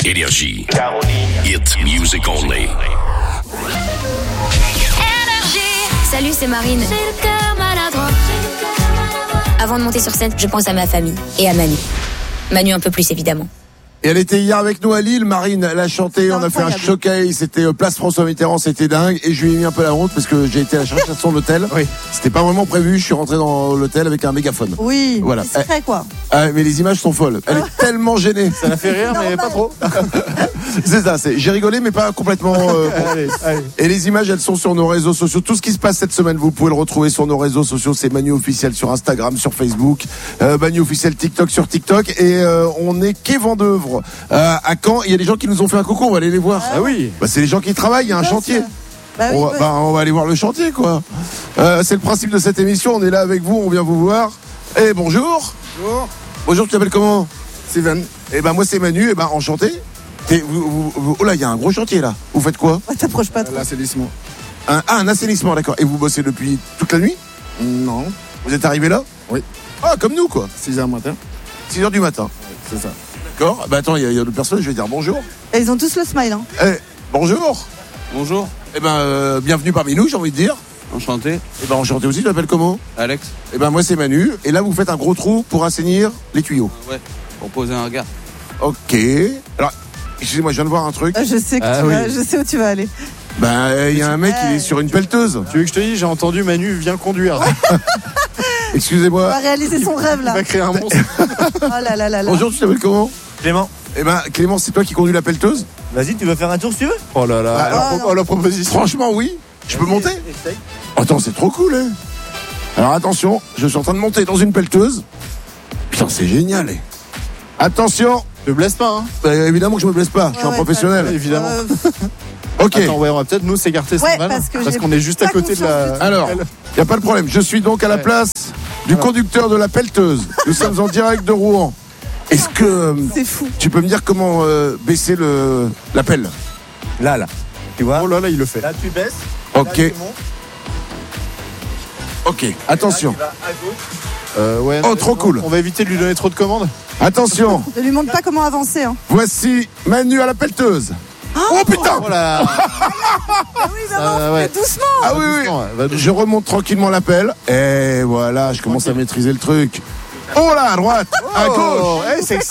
Énergie. Hit music only. Salut, c'est Marine. J'ai le cœur maladroit. Avant de monter sur scène, je pense à ma famille et à Manu. Manu un peu plus, évidemment. Et elle était hier avec nous à Lille, Marine, elle a chanté, on a fait un showcase, c'était place François Mitterrand, c'était dingue, et je lui ai mis un peu la honte parce que j'ai été à la chercher à son hôtel. Oui. C'était pas vraiment prévu, je suis rentré dans l'hôtel avec un mégaphone. Oui, voilà. C'est vrai quoi. Mais les images sont folles, elle est tellement gênée. Ça la fait rire, mais pas trop. C'est ça, j'ai rigolé mais pas complètement. Allez. Et les images, elles sont sur nos réseaux sociaux. Tout ce qui se passe cette semaine, vous pouvez le retrouver sur nos réseaux sociaux. C'est Manu Officiel sur Instagram, sur Facebook, Manu Officiel TikTok sur TikTok, et on est quai Vendœuvre. À Caen, il y a des gens qui nous ont fait un coucou, on va aller les voir. Ah oui. Bah, c'est les gens qui travaillent, il y a un chantier. Bah oui, on va aller voir le chantier, quoi. C'est le principe de cette émission, on est là avec vous, on vient vous voir. Et bonjour. Bonjour, tu t'appelles comment? Steven. Et ben moi c'est Manu, et ben enchanté. Oh là, il y a un gros chantier là. Vous faites quoi? T'approches pas trop. L'assainissement. Un assainissement, d'accord. Et vous bossez depuis toute la nuit? Non. Vous êtes arrivé là? Oui. Ah, comme nous, quoi. 6h matin. 6h du matin. C'est ça. D'accord. Bah attends, il y a d'autres personnes, je vais dire bonjour. Et ils ont tous le smile, hein. Bonjour. Bonjour. Eh ben, bienvenue parmi nous, j'ai envie de dire. Enchanté. Eh ben, enchanté aussi, tu t'appelles comment? Alex. Eh ben, moi c'est Manu. Et là, vous faites un gros trou pour assainir les tuyaux. Ouais. Pour poser un regard. Ok. Alors, excusez-moi, je viens de voir un truc. Je sais je sais où tu vas aller. Ben, il y a un mec, il est sur une pelleteuse. Tu veux que je te dise, j'ai entendu Manu vient conduire. Excusez-moi. On va réaliser son rêve là. Il va créer un monstre. Oh là là là là. Bonjour, tu t'appelles comment? Clément. Eh ben, Clément, c'est toi qui conduis la pelleteuse? Vas-y, tu veux faire un tour si tu veux? Oh là là. La proposition. Franchement, oui. Je peux monter? Attends, c'est trop cool, hein. Alors attention, je suis en train de monter dans une pelleteuse. Putain, c'est génial, hein. Attention. Ne blesse pas, hein. Bah, évidemment que je me blesse pas, je suis un professionnel. Évidemment. Ok. Attends, ouais, on va peut-être nous s'écarter Ouais, mal, parce qu'on est juste à côté de la. Alors, y a pas de problème. Je suis donc à la place du conducteur de la pelleteuse. Nous sommes en direct de Rouen. Est-ce que c'est fou. Tu peux me dire comment baisser la pelle? Là. Tu vois? Oh là là, il le fait. Là, tu baisses. Ok. Là, tu montes. Ok. Attention. Là, tu vas à gauche. Ouais. Oh, trop cool. On va éviter de lui donner trop de commandes. Attention. Ne lui montre pas comment avancer, hein. Voici Manu à la pelleteuse. Oh putain. Oh là. Oui, maman, ouais. doucement. Ah oui, oui. Je remonte tranquillement la pelle. Et voilà, je commence à maîtriser le truc. Oh là, à droite, à gauche. Hey, sexy.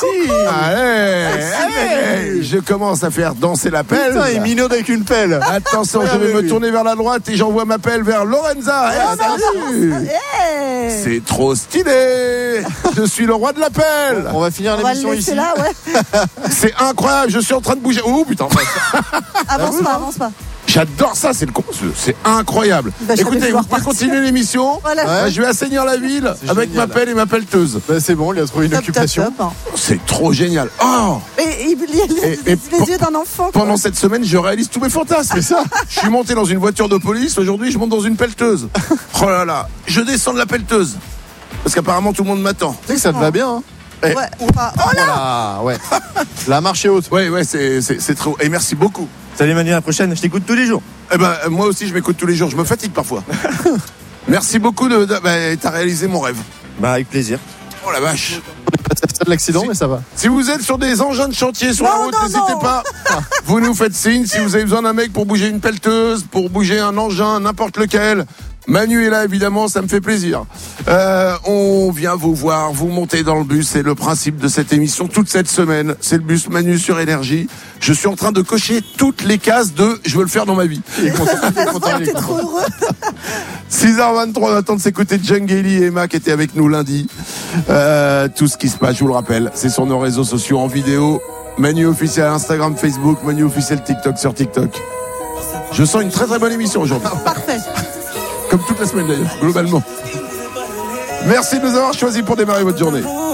Allez, je commence à faire danser la pelle. Putain, il minaude avec une pelle. Attention, je vais me tourner vers la droite et j'envoie ma pelle vers Lorenza. Salut. Hey. C'est trop stylé. Je suis le roi de la pelle. On va finir On va le l'émission laisser ici. là, ouais. C'est incroyable, je suis en train de bouger. Oh putain. Avance pas. J'adore ça, c'est incroyable. Bah, je vais Écoutez, devoir vous pouvez partir. continuer l'émission. Voilà. Bah, je vais assainir la ville C'est avec génial. ma pelle et ma pelleteuse. Bah, c'est bon, il a trouvé une Top, occupation. top, top, hein. C'est trop génial. Oh, Et il y a les yeux d'un enfant. quoi. pendant cette semaine, je réalise tous mes fantasmes. C'est ça. Je suis monté dans une voiture de police. Aujourd'hui, je monte dans une pelleteuse. Oh là là, je descends de la pelleteuse parce qu'apparemment tout le monde m'attend. Tu sais que ça te va bien, hein. Eh. Ouais. Enfin, oh là. Voilà, ouais. La marche est haute. Ouais, c'est trop. Et merci beaucoup. Salut Manu, à la prochaine. Je t'écoute tous les jours. Eh ben, moi aussi, je m'écoute tous les jours. Je me fatigue parfois. Merci beaucoup t'as réalisé mon rêve. Bah, avec plaisir. Oh la vache. C'est de l'accident, mais ça va. Si vous êtes sur des engins de chantier sur la route, n'hésitez pas. Vous nous faites signe. Si vous avez besoin d'un mec pour bouger une pelleteuse, pour bouger un engin, n'importe lequel. Manu est là, évidemment, ça me fait plaisir. On vient vous voir, vous montez dans le bus. C'est le principe de cette émission toute cette semaine. C'est le bus Manu sur Énergie. Je suis en train de cocher toutes les cases de « je veux le faire dans ma vie ». Il est content, il est T'es content. trop heureux. 6h23, on attend de s'écouter Djangeli et Emma qui étaient avec nous lundi. Tout ce qui se passe, je vous le rappelle, c'est sur nos réseaux sociaux en vidéo. Manu officiel Instagram, Facebook, Manu officiel TikTok sur TikTok. Je sens une très très bonne émission aujourd'hui. Parfait. Comme toute la semaine d'ailleurs, globalement. Merci de nous avoir choisis pour démarrer votre journée.